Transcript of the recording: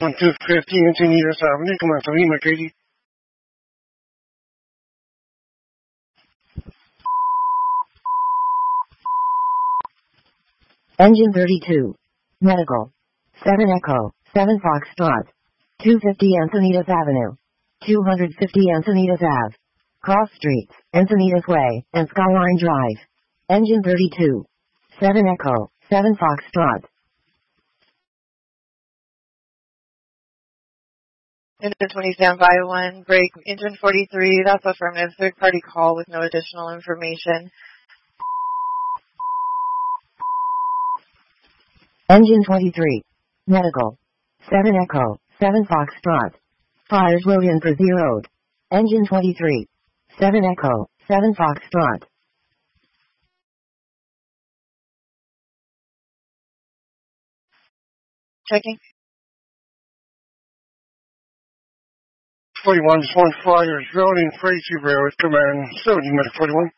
on 250 Encinitas Avenue. Come on, Lima, Katie. Engine 32. Medical. 7 Echo, 7 Foxtrot. 250 Encinitas Avenue. 250 Encinitas Ave. Cross Streets, Encinitas Way, and Skyline Drive. Engine 32. 7 Echo, 7 Foxtrot. Engine 20, standby 1, break. Engine 43, that's affirmative. Third party call with no additional information. Engine 23. Medical. 7 Echo, 7 Foxtrot. Fires Williams are zeroed. Engine 23. 7 Echo, 7 Foxtrot. Checking. 41, just one flyers, Road and Freight Super with command 70, Medic 41.